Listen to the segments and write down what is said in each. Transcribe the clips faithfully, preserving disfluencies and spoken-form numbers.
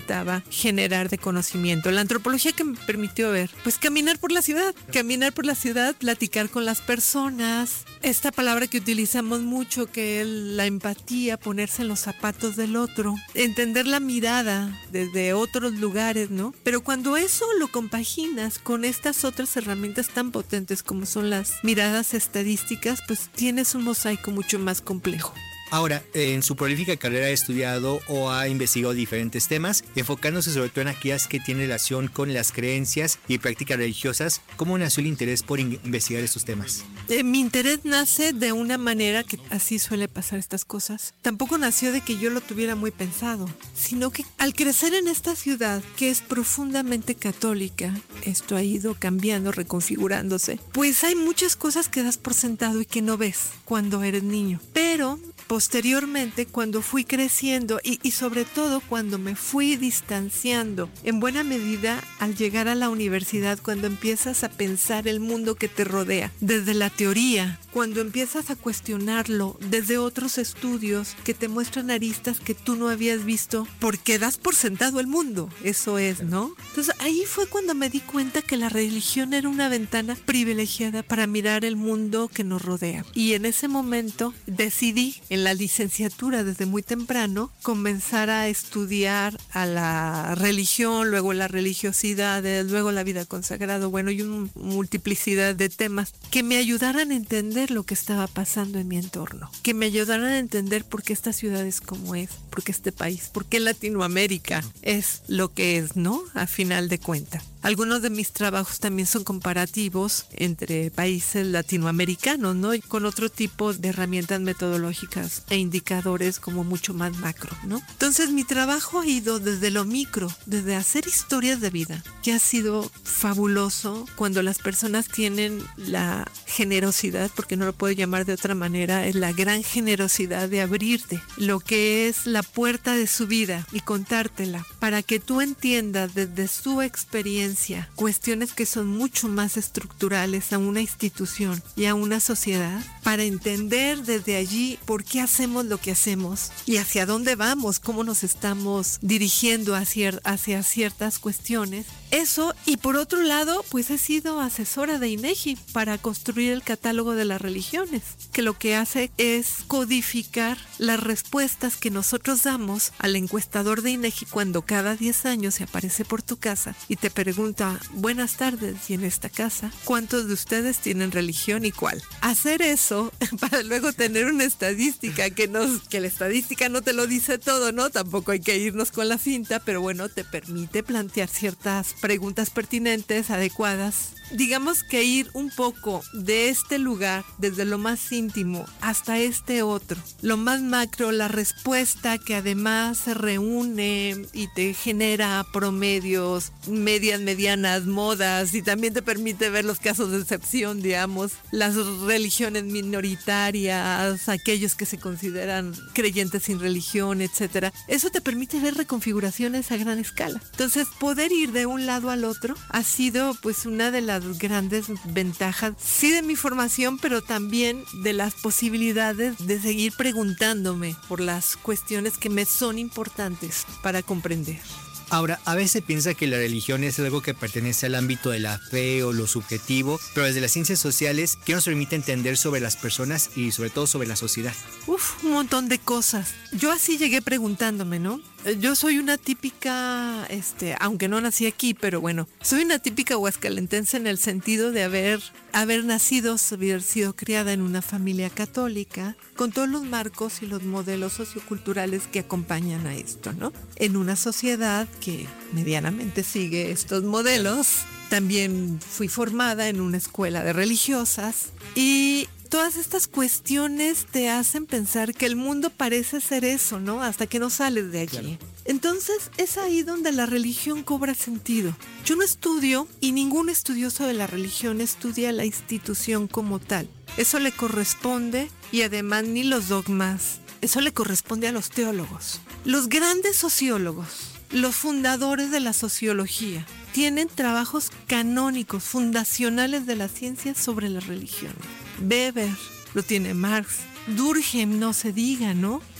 intentaba generar de conocimiento. La antropología que me permitió ver, pues caminar por la ciudad, caminar por la ciudad, platicar con las personas, esta palabra que utilizamos mucho, que es la empatía, ponerse en los zapatos del otro, entender la mirada desde otros lugares, ¿no? Pero cuando eso lo compaginas con estas otras herramientas tan potentes como son las miradas estadísticas, pues tienes un mosaico mucho más complejo. Ahora, en su prolífica carrera ha estudiado o ha investigado diferentes temas, enfocándose sobre todo en aquellas que tienen relación con las creencias y prácticas religiosas. ¿Cómo nació el interés por in- investigar estos temas? Eh, mi interés nace de una manera que así suele pasar estas cosas. Tampoco nació de que yo lo tuviera muy pensado, sino que al crecer en esta ciudad que es profundamente católica, esto ha ido cambiando, reconfigurándose, pues hay muchas cosas que das por sentado y que no ves cuando eres niño. Pero posteriormente, cuando fui creciendo y, y sobre todo cuando me fui distanciando, en buena medida al llegar a la universidad, cuando empiezas a pensar el mundo que te rodea desde la teoría, cuando empiezas a cuestionarlo desde otros estudios que te muestran aristas que tú no habías visto, porque das por sentado el mundo, eso es, ¿no? Entonces ahí fue cuando me di cuenta que la religión era una ventana privilegiada para mirar el mundo que nos rodea. Y en ese momento decidí, en la licenciatura desde muy temprano, comenzar a estudiar a la religión, luego la religiosidad, luego la vida consagrada, bueno, y una multiplicidad de temas que me ayudaran a entender lo que estaba pasando en mi entorno, que me ayudaran a entender por qué esta ciudad es como es, por qué este país, por qué Latinoamérica es lo que es, ¿no? A final de cuentas. Algunos de mis trabajos también son comparativos entre países latinoamericanos, ¿no? Y con otro tipo de herramientas metodológicas e indicadores como mucho más macro, ¿no? Entonces mi trabajo ha ido desde lo micro, desde hacer historias de vida, que ha sido fabuloso cuando las personas tienen la generosidad, porque no lo puedo llamar de otra manera, es la gran generosidad de abrirte lo que es la puerta de su vida y contártela para que tú entiendas desde su experiencia cuestiones que son mucho más estructurales a una institución y a una sociedad, para entender desde allí por qué hacemos lo que hacemos y hacia dónde vamos, cómo nos estamos dirigiendo hacia, hacia ciertas cuestiones. Eso, y por otro lado, pues he sido asesora de INEGI para construir el catálogo de las religiones, que lo que hace es codificar las respuestas que nosotros damos al encuestador de INEGI cuando cada diez años se aparece por tu casa y te pregunta, buenas tardes, y en esta casa, ¿cuántos de ustedes tienen religión y cuál? Hacer eso para luego tener una estadística que, nos, que la estadística no te lo dice todo, ¿no? Tampoco hay que irnos con la finta, pero bueno, te permite plantear ciertas preguntas pertinentes, adecuadas. Digamos que ir un poco de este lugar, desde lo más íntimo hasta este otro, lo más macro, la respuesta que además se reúne y te genera promedios, medias, medianas, modas, y también te permite ver los casos de excepción, digamos, las religiones minoritarias, aquellos que se consideran creyentes sin religión, etcétera. Eso te permite ver reconfiguraciones a gran escala. Entonces, poder ir de un lado al otro ha sido pues una de las grandes ventajas, sí, de mi formación, pero también de las posibilidades de seguir preguntándome por las cuestiones que me son importantes para comprender. Ahora, a veces piensa que la religión es algo que pertenece al ámbito de la fe o lo subjetivo, pero desde las ciencias sociales, ¿qué nos permite entender sobre las personas y sobre todo sobre la sociedad? Uf, un montón de cosas. Yo así llegué preguntándome, ¿no? Yo soy una típica, este, aunque no nací aquí, pero bueno, soy una típica huascalentense en el sentido de haber, haber nacido, haber sido criada en una familia católica, con todos los marcos y los modelos socioculturales que acompañan a esto, ¿no? En una sociedad que medianamente sigue estos modelos. También fui formada en una escuela de religiosas y todas estas cuestiones te hacen pensar que el mundo parece ser eso, ¿no? Hasta que no sales de allí. Claro. Entonces es ahí donde la religión cobra sentido. Yo no estudio, y ningún estudioso de la religión estudia la institución como tal. Eso le corresponde, y además ni los dogmas, eso le corresponde a los teólogos. Los grandes sociólogos, los fundadores de la sociología, tienen trabajos canónicos, fundacionales de la ciencia sobre la religión. Weber, lo tiene Marx, Durkheim, no se diga, ¿no?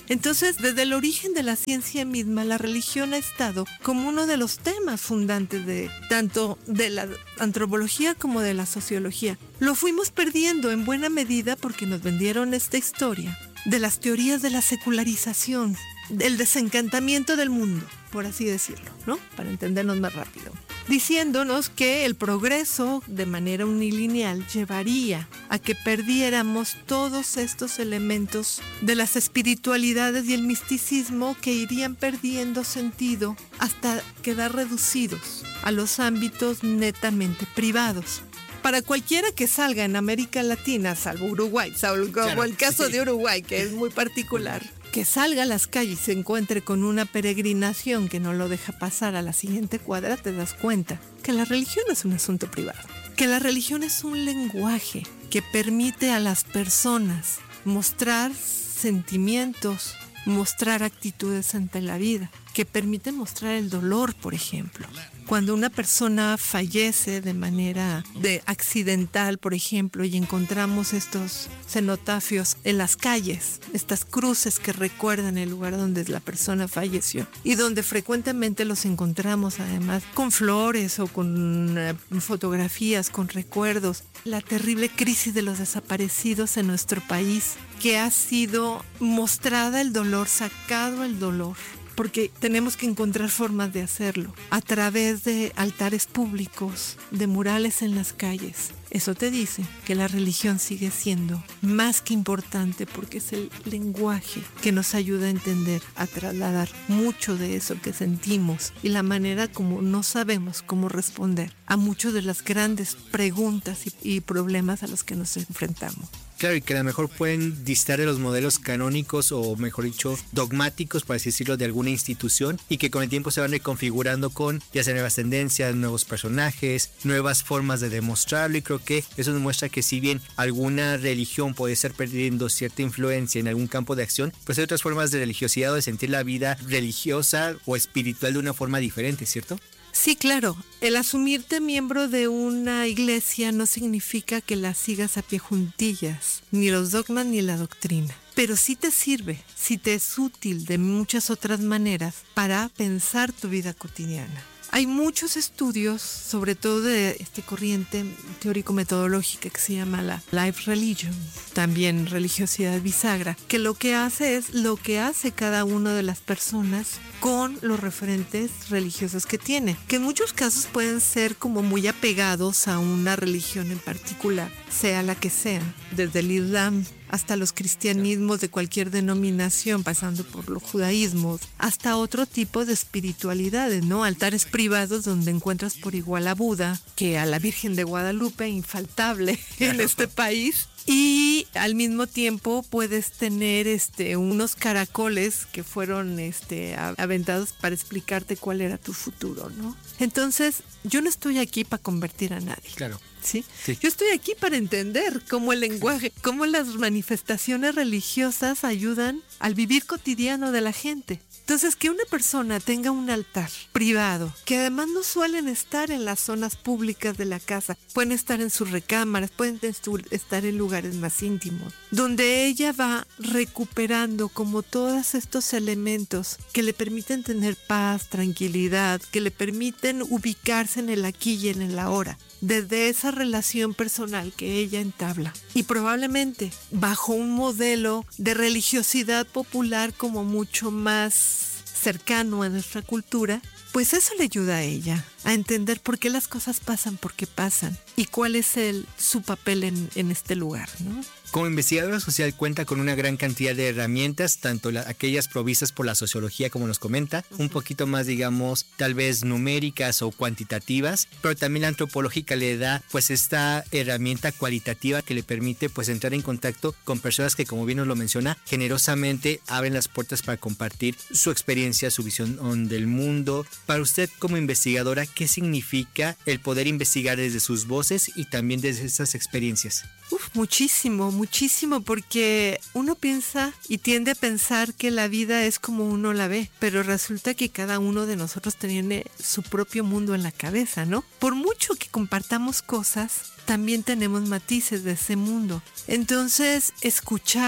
Entonces, desde el origen de la ciencia misma, la religión ha estado como uno de los temas fundantes de tanto de la antropología como de la sociología. Lo fuimos perdiendo en buena medida porque nos vendieron esta historia de las teorías de la secularización, del desencantamiento del mundo, por así decirlo, ¿no? Para entendernos más rápido. Diciéndonos que el progreso de manera unilineal llevaría a que perdiéramos todos estos elementos de las espiritualidades y el misticismo que irían perdiendo sentido hasta quedar reducidos a los ámbitos netamente privados. Para cualquiera que salga en América Latina, salvo Uruguay, salvo claro, el caso sí. de Uruguay, que es muy particular, que salga a las calles y se encuentre con una peregrinación que no lo deja pasar a la siguiente cuadra, te das cuenta que la religión es un asunto privado, que la religión es un lenguaje que permite a las personas mostrar sentimientos, mostrar actitudes ante la vida, que permite mostrar el dolor, por ejemplo. Cuando una persona fallece de manera de accidental, por ejemplo, y encontramos estos cenotafios en las calles, estas cruces que recuerdan el lugar donde la persona falleció y donde frecuentemente los encontramos además con flores o con uh, fotografías, con recuerdos. La terrible crisis de los desaparecidos en nuestro país, que ha sido mostrada el dolor, sacado el dolor. Porque tenemos que encontrar formas de hacerlo a través de altares públicos, de murales en las calles. Eso te dice que la religión sigue siendo más que importante porque es el lenguaje que nos ayuda a entender, a trasladar mucho de eso que sentimos y la manera como no sabemos cómo responder a muchas de las grandes preguntas y, y problemas a los que nos enfrentamos. Claro, y que a lo mejor pueden distar de los modelos canónicos o mejor dicho dogmáticos, por así decirlo, de alguna institución y que con el tiempo se van reconfigurando con ya sea nuevas tendencias, nuevos personajes, nuevas formas de demostrarlo, y creo que eso nos muestra que si bien alguna religión puede estar perdiendo cierta influencia en algún campo de acción, pues hay otras formas de religiosidad o de sentir la vida religiosa o espiritual de una forma diferente, ¿cierto? Sí, claro. El asumirte miembro de una iglesia no significa que la sigas a pie juntillas, ni los dogmas ni la doctrina. Pero sí te sirve, sí te es útil de muchas otras maneras para pensar tu vida cotidiana. Hay muchos estudios, sobre todo de este corriente teórico-metodológica que se llama la Life Religion, también religiosidad bisagra, que lo que hace es lo que hace cada una de las personas con los referentes religiosos que tiene, que en muchos casos pueden ser como muy apegados a una religión en particular, sea la que sea, desde el Islam hasta los cristianismos de cualquier denominación, pasando por los judaísmos, hasta otro tipo de espiritualidades, ¿no? Altares privados donde encuentras por igual a Buda que a la Virgen de Guadalupe, infaltable en este país. Y al mismo tiempo puedes tener este unos caracoles que fueron este aventados para explicarte cuál era tu futuro, ¿no? Entonces, yo no estoy aquí para convertir a nadie. Claro. ¿Sí? Sí. Yo estoy aquí para entender cómo el lenguaje, cómo las manifestaciones religiosas ayudan al vivir cotidiano de la gente. Entonces, que una persona tenga un altar privado, que además no suelen estar en las zonas públicas de la casa, pueden estar en sus recámaras, pueden estar en lugares más íntimos, donde ella va recuperando como todos estos elementos que le permiten tener paz, tranquilidad, que le permiten ubicarse en el aquí y en el ahora, desde esa relación personal que ella entabla. Y probablemente bajo un modelo de religiosidad popular como mucho más cercano a nuestra cultura, pues eso le ayuda a ella a entender por qué las cosas pasan, por qué pasan y cuál es el, su papel en, en este lugar, ¿no? Como investigadora social cuenta con una gran cantidad de herramientas, tanto la, aquellas provistas por la sociología como nos comenta, un poquito más digamos tal vez numéricas o cuantitativas, pero también la antropológica le da pues esta herramienta cualitativa que le permite pues entrar en contacto con personas que, como bien nos lo menciona, generosamente abren las puertas para compartir su experiencia, su visión del mundo. Para usted como investigadora, ¿qué significa el poder investigar desde sus voces y también desde esas experiencias? Uf, muchísimo, muchísimo, porque uno piensa y tiende a pensar que la vida es como uno la ve, pero resulta que cada uno de nosotros tiene su propio mundo en la cabeza, ¿no? Por mucho que compartamos cosas, también tenemos matices de ese mundo. Entonces, escuchar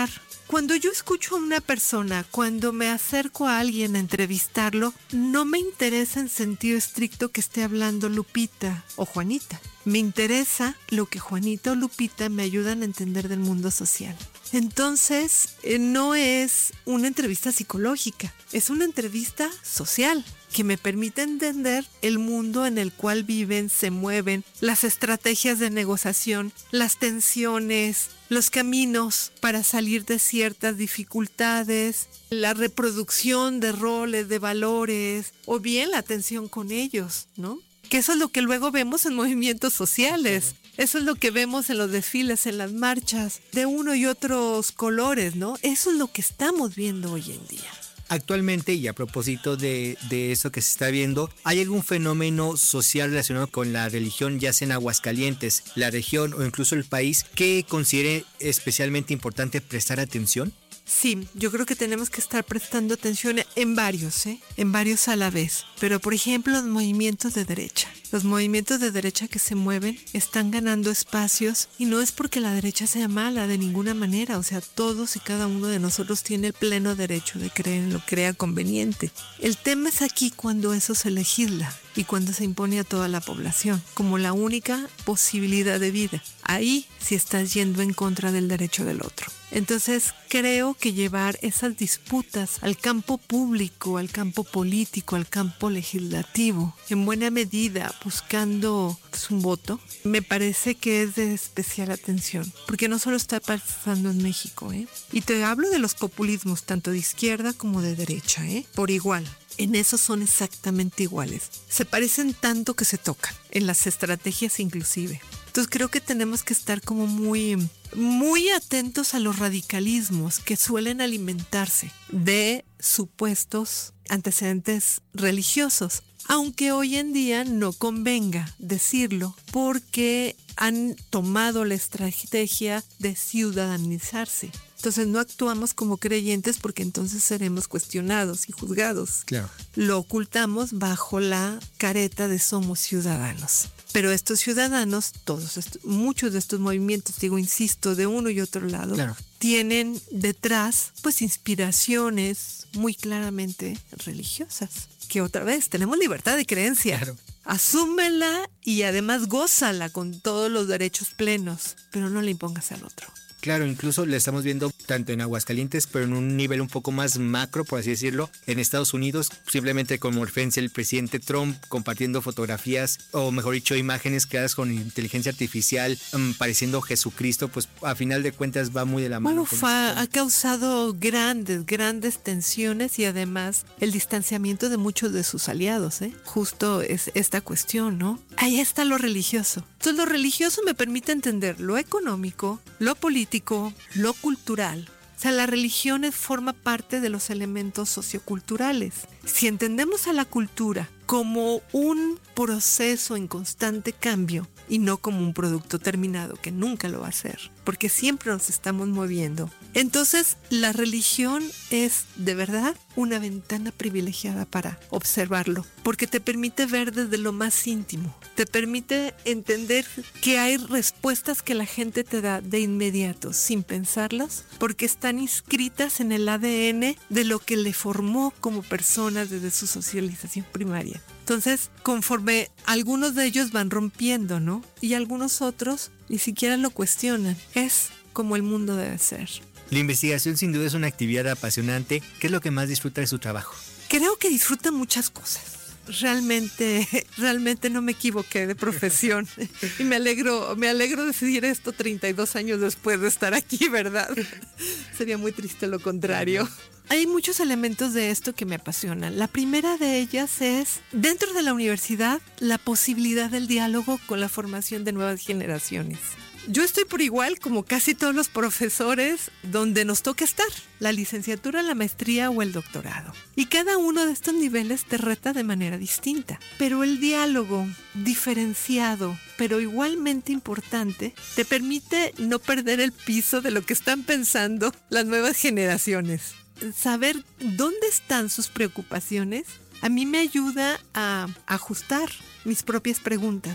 Cuando yo escucho a una persona, cuando me acerco a alguien a entrevistarlo, no me interesa en sentido estricto que esté hablando Lupita o Juanita. Me interesa lo que Juanita o Lupita me ayudan a entender del mundo social. Entonces, eh, no es una entrevista psicológica, es una entrevista social que me permite entender el mundo en el cual viven, se mueven, las estrategias de negociación, las tensiones, los caminos para salir de ciertas dificultades, la reproducción de roles, de valores, o bien la tensión con ellos, ¿no? Que eso es lo que luego vemos en movimientos sociales. Eso es lo que vemos en los desfiles, en las marchas, de uno y otros colores, ¿no? Eso es lo que estamos viendo hoy en día. Actualmente, y a propósito de, de eso que se está viendo, ¿hay algún fenómeno social relacionado con la religión, ya sea en Aguascalientes, la región o incluso el país, que considere especialmente importante prestar atención? Sí, yo creo que tenemos que estar prestando atención en varios, ¿eh? En varios a la vez. Pero, por ejemplo, los movimientos de derecha. Los movimientos de derecha que se mueven están ganando espacios y no es porque la derecha sea mala de ninguna manera. O sea, todos y cada uno de nosotros tiene el pleno derecho de creer en lo que crea conveniente. El tema es aquí cuando eso se legisla y cuando se impone a toda la población como la única posibilidad de vida. Ahí sí estás yendo en contra del derecho del otro. Entonces creo que llevar esas disputas al campo público, al campo político, al campo legislativo, en buena medida buscando pues, un voto, me parece que es de especial atención, porque no solo está pasando en México, ¿eh? Y te hablo de los populismos, tanto de izquierda como de derecha, ¿eh? Por igual. En eso son exactamente iguales. Se parecen tanto que se tocan, en las estrategias inclusive. Entonces creo que tenemos que estar como muy, muy atentos a los radicalismos que suelen alimentarse de supuestos antecedentes religiosos. Aunque hoy en día no convenga decirlo porque han tomado la estrategia de ciudadanizarse. Entonces no actuamos como creyentes porque entonces seremos cuestionados y juzgados. Claro. Lo ocultamos bajo la careta de somos ciudadanos. Pero estos ciudadanos, todos estos, muchos de estos movimientos, digo, insisto, de uno y otro lado, claro, tienen detrás pues inspiraciones muy claramente religiosas. Que otra vez, tenemos libertad de creencia. Claro. Asúmela y además gózala con todos los derechos plenos, pero no le impongas al otro. Claro, incluso lo estamos viendo tanto en Aguascalientes, pero en un nivel un poco más macro, por así decirlo. En Estados Unidos, simplemente como referencia el presidente Trump compartiendo fotografías, o mejor dicho, imágenes creadas con inteligencia artificial, um, pareciendo Jesucristo, pues a final de cuentas va muy de la mano. Bueno, fue, ha causado grandes, grandes tensiones y además el distanciamiento de muchos de sus aliados, ¿eh? Justo es esta cuestión, ¿no? Ahí está lo religioso. Entonces lo religioso me permite entender lo económico, lo político, lo cultural. O sea, la religión forma parte de los elementos socioculturales. Si entendemos a la cultura como un proceso en constante cambio y no como un producto terminado, que nunca lo va a ser, porque siempre nos estamos moviendo, entonces la religión es de verdad una ventana privilegiada para observarlo, porque te permite ver desde lo más íntimo, te permite entender que hay respuestas que la gente te da de inmediato, sin pensarlas, porque están inscritas en el A D N de lo que le formó como persona desde su socialización primaria. Entonces, conforme algunos de ellos van rompiendo, ¿no? Y algunos otros ni siquiera lo cuestionan. Es como el mundo debe ser. La investigación sin duda es una actividad apasionante. ¿Qué es lo que más disfruta de su trabajo? Creo que disfruta muchas cosas. Realmente, realmente no me equivoqué de profesión. Y me alegro, me alegro de decir esto treinta y dos años después de estar aquí, ¿verdad? Sería muy triste lo contrario. Hay muchos elementos de esto que me apasionan. La primera de ellas es, dentro de la universidad, la posibilidad del diálogo con la formación de nuevas generaciones. Yo estoy por igual como casi todos los profesores donde nos toca estar, la licenciatura, la maestría o el doctorado. Y cada uno de estos niveles te reta de manera distinta. Pero el diálogo diferenciado, pero igualmente importante, te permite no perder el piso de lo que están pensando las nuevas generaciones. Saber dónde están sus preocupaciones a mí me ayuda a ajustar mis propias preguntas.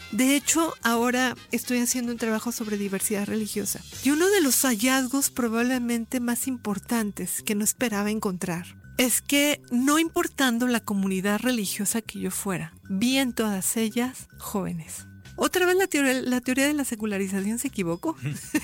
De hecho, ahora estoy haciendo un trabajo sobre diversidad religiosa. Y uno de los hallazgos probablemente más importantes que no esperaba encontrar es que, no importando la comunidad religiosa que yo fuera, vi en todas ellas jóvenes. Otra vez la teoría, la teoría de la secularización se equivocó.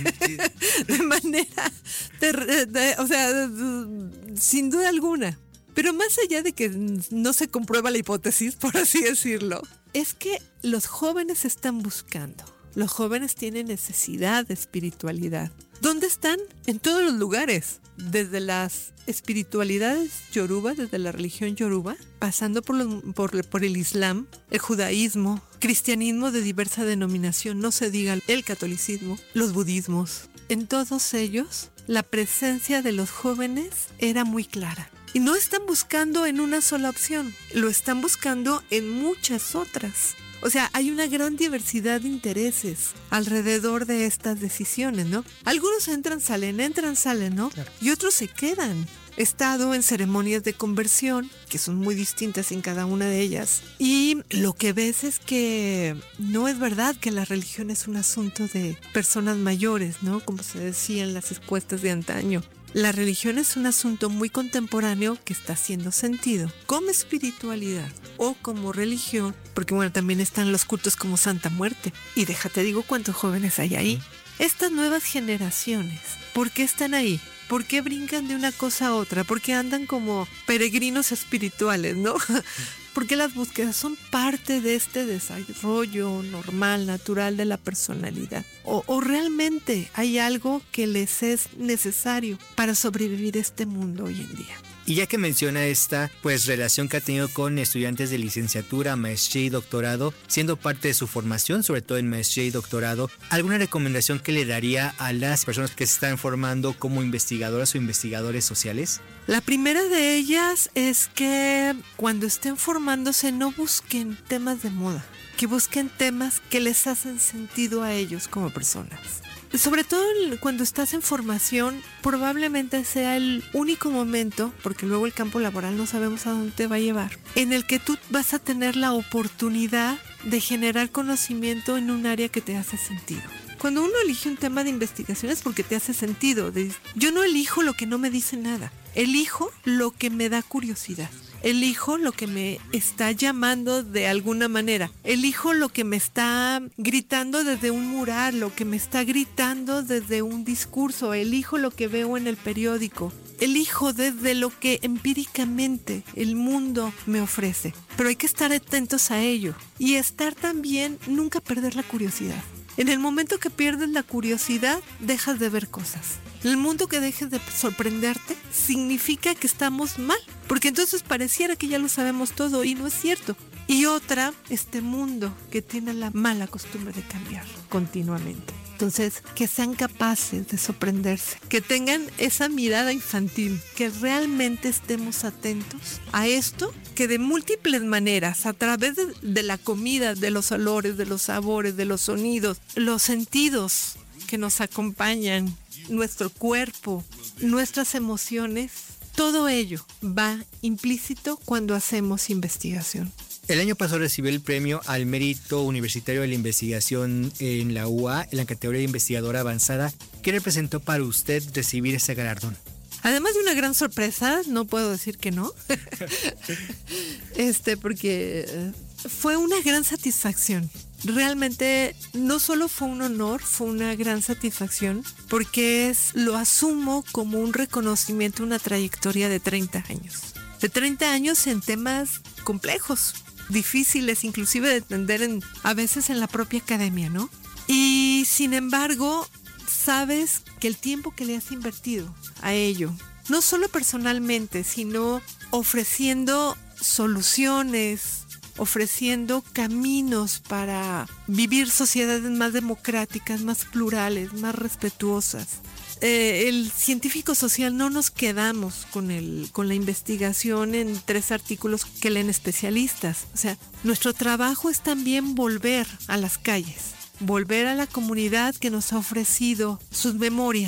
De manera, de, de, o sea, de, sin duda alguna. Pero más allá de que no se comprueba la hipótesis, por así decirlo, es que los jóvenes están buscando. Los jóvenes tienen necesidad de espiritualidad. ¿Dónde están? En todos los lugares. Desde las espiritualidades yoruba, desde la religión yoruba, pasando por, los, por, por el islam, el judaísmo, cristianismo de diversa denominación, no se diga el catolicismo, los budismos. En todos ellos, la presencia de los jóvenes era muy clara. Y no están buscando en una sola opción, lo están buscando en muchas otras. O sea, hay una gran diversidad de intereses alrededor de estas decisiones, ¿no? Algunos entran, salen, entran, salen, ¿no? Claro. Y otros se quedan. He estado en ceremonias de conversión, que son muy distintas en cada una de ellas. Y lo que ves es que no es verdad que la religión es un asunto de personas mayores, ¿no? Como se decía en las encuestas de antaño. La religión es un asunto muy contemporáneo que está haciendo sentido como espiritualidad o como religión, porque bueno, también están los cultos como Santa Muerte. Y déjate digo cuántos jóvenes hay ahí. Estas nuevas generaciones, ¿por qué están ahí? ¿Por qué brincan de una cosa a otra? ¿Por qué andan como peregrinos espirituales, no? Porque las búsquedas son parte de este desarrollo normal, natural de la personalidad. O, o realmente hay algo que les es necesario para sobrevivir este mundo hoy en día. Y ya que menciona esta pues relación que ha tenido con estudiantes de licenciatura, maestría y doctorado, siendo parte de su formación, sobre todo en maestría y doctorado, ¿alguna recomendación que le daría a las personas que se están formando como investigadoras o investigadores sociales? La primera de ellas es que cuando estén formándose no busquen temas de moda, que busquen temas que les hacen sentido a ellos como personas. Sobre todo cuando estás en formación, probablemente sea el único momento, porque luego el campo laboral no sabemos a dónde te va a llevar, en el que tú vas a tener la oportunidad de generar conocimiento en un área que te hace sentido. Cuando uno elige un tema de investigación es porque te hace sentido. Yo no elijo lo que no me dice nada, elijo lo que me da curiosidad. Elijo lo que me está llamando de alguna manera. Elijo lo que me está gritando desde un mural, lo que me está gritando desde un discurso. Elijo lo que veo en el periódico. Elijo desde lo que empíricamente el mundo me ofrece. Pero hay que estar atentos a ello. Y estar también, nunca perder la curiosidad. En el momento que pierdes la curiosidad, dejas de ver cosas. En el mundo que dejes de sorprenderte, significa que estamos mal. Porque entonces pareciera que ya lo sabemos todo y no es cierto. Y otra, este mundo que tiene la mala costumbre de cambiar continuamente. Entonces, que sean capaces de sorprenderse, que tengan esa mirada infantil, que realmente estemos atentos a esto, que de múltiples maneras, a través de, de la comida, de los olores, de los sabores, de los sonidos, los sentidos que nos acompañan, nuestro cuerpo, nuestras emociones, todo ello va implícito cuando hacemos investigación. El año pasado recibió el premio al mérito universitario de la investigación en la U A en la categoría de investigadora avanzada. ¿Qué representó para usted recibir ese galardón? Además de una gran sorpresa, no puedo decir que no, este, porque fue una gran satisfacción. Realmente no solo fue un honor, fue una gran satisfacción, porque es, lo asumo como un reconocimiento, una trayectoria de treinta años. De treinta años en temas complejos, difíciles, inclusive de entender en, a veces en la propia academia, ¿no? Y sin embargo, sabes que el tiempo que le has invertido a ello, no solo personalmente, sino ofreciendo soluciones, ofreciendo caminos para vivir sociedades más democráticas, más plurales, más respetuosas. Eh, el científico social no nos quedamos con, el, con la investigación en tres artículos que leen especialistas. O sea, nuestro trabajo es también volver a las calles, volver a la comunidad que nos ha ofrecido sus memorias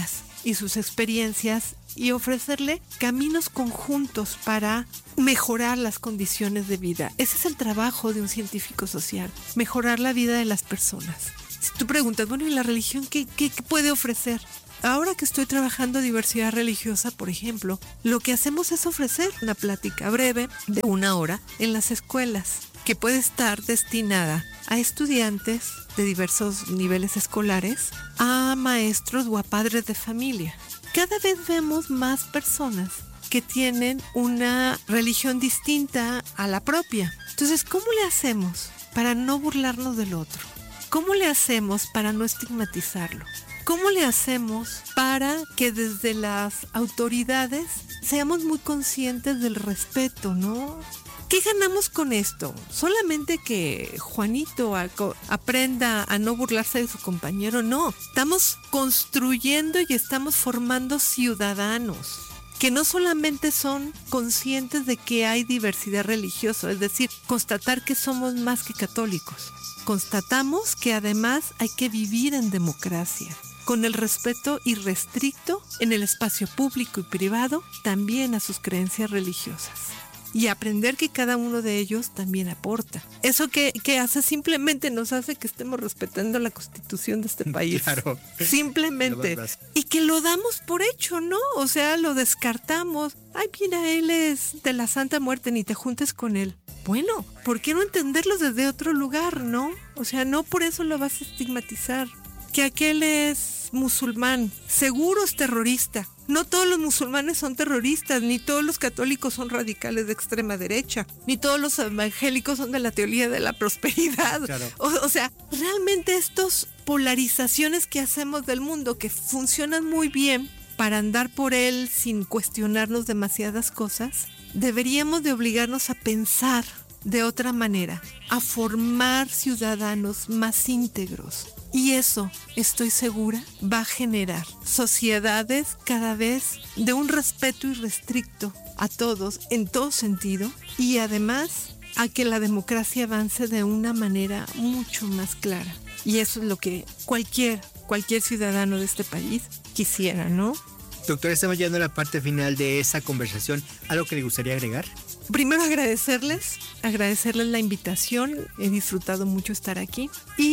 y sus experiencias y ofrecerle caminos conjuntos para mejorar las condiciones de vida. Ese es el trabajo de un científico social, mejorar la vida de las personas. Si tú preguntas, bueno, ¿y la religión qué, qué, qué puede ofrecer? Ahora que estoy trabajando diversidad religiosa, por ejemplo, lo que hacemos es ofrecer una plática breve de una hora en las escuelas, que puede estar destinada a estudiantes de diversos niveles escolares, a maestros o a padres de familia. Cada vez vemos más personas que tienen una religión distinta a la propia. Entonces, ¿cómo le hacemos para no burlarnos del otro? ¿Cómo le hacemos para no estigmatizarlo? ¿Cómo le hacemos para que desde las autoridades seamos muy conscientes del respeto, ¿no? ¿Qué ganamos con esto? ¿Solamente que Juanito aprenda a no burlarse de su compañero? No, estamos construyendo y estamos formando ciudadanos que no solamente son conscientes de que hay diversidad religiosa, es decir, constatar que somos más que católicos. Constatamos que además hay que vivir en democracia, con el respeto irrestricto en el espacio público y privado, también a sus creencias religiosas. Y aprender que cada uno de ellos también aporta. Eso que, que hace simplemente nos hace que estemos respetando la Constitución de este país. Claro. Simplemente. Y que lo damos por hecho, ¿no? O sea, lo descartamos. Ay, mira, él es de la Santa Muerte, ni te juntes con él. Bueno, ¿por qué no entenderlo desde otro lugar, no? O sea, no por eso lo vas a estigmatizar. Que aquel es musulmán, seguro es terrorista. No todos los musulmanes son terroristas, ni todos los católicos son radicales de extrema derecha, ni todos los evangélicos son de la teoría de la prosperidad. Claro. O, o sea, realmente estas polarizaciones que hacemos del mundo, que funcionan muy bien para andar por él sin cuestionarnos demasiadas cosas, deberíamos de obligarnos a pensar de otra manera, a formar ciudadanos más íntegros. Y eso, estoy segura, va a generar sociedades cada vez de un respeto irrestricto a todos, en todo sentido, y además a que la democracia avance de una manera mucho más clara. Y eso es lo que cualquier, cualquier ciudadano de este país quisiera, ¿no? Doctora, estamos llegando a la parte final de esa conversación. ¿Algo que le gustaría agregar? Primero agradecerles, agradecerles la invitación, he disfrutado mucho estar aquí.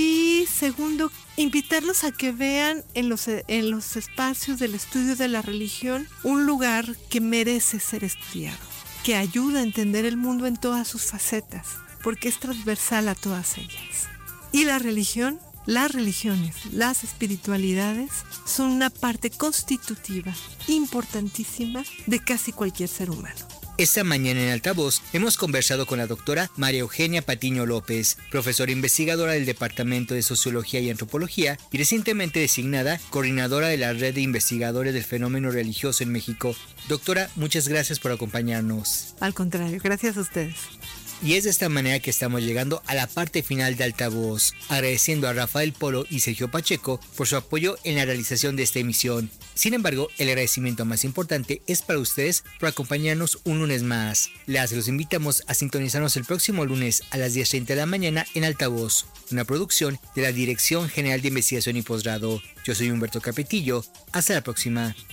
Y segundo, invitarlos a que vean en los, en los espacios del estudio de la religión un lugar que merece ser estudiado, que ayuda a entender el mundo en todas sus facetas, porque es transversal a todas ellas. Y la religión, las religiones, las espiritualidades son una parte constitutiva, importantísima de casi cualquier ser humano. Esta mañana en Altavoz hemos conversado con la doctora María Eugenia Patiño López, profesora investigadora del Departamento de Sociología y Antropología y recientemente designada coordinadora de la Red de Investigadores del Fenómeno Religioso en México. Doctora, muchas gracias por acompañarnos. Al contrario, gracias a ustedes. Y es de esta manera que estamos llegando a la parte final de Altavoz, agradeciendo a Rafael Polo y Sergio Pacheco por su apoyo en la realización de esta emisión. Sin embargo, el agradecimiento más importante es para ustedes por acompañarnos un lunes más. Les los invitamos a sintonizarnos el próximo lunes a las diez treinta de la mañana en Altavoz, una producción de la Dirección General de Investigación y Posgrado. Yo soy Humberto Capetillo. Hasta la próxima.